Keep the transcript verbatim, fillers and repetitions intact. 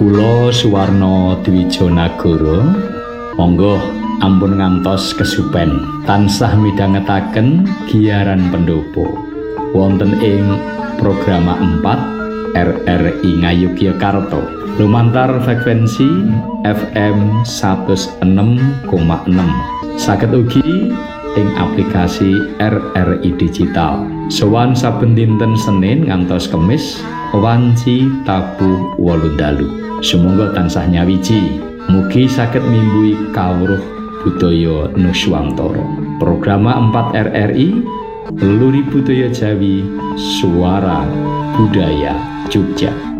Kula Suwarno Dwijonagara monggo ampun ngantos kesupen tansah midhangetaken giaran pendopo wonten ing programa empat R R I Ngayogyakarta lumantar frekuensi F M seratus enam koma enam saged ugi ing aplikasi R R I Digital sowan saben dinten Senin ngantos Kemis wanci tabuh wolu dalu. Sumangga tansah nyawiji, mugi saged mimbui kawruh budaya Nuswantara. Programa empat R R I Luri Budaya Jawi Suara Budaya Jogja.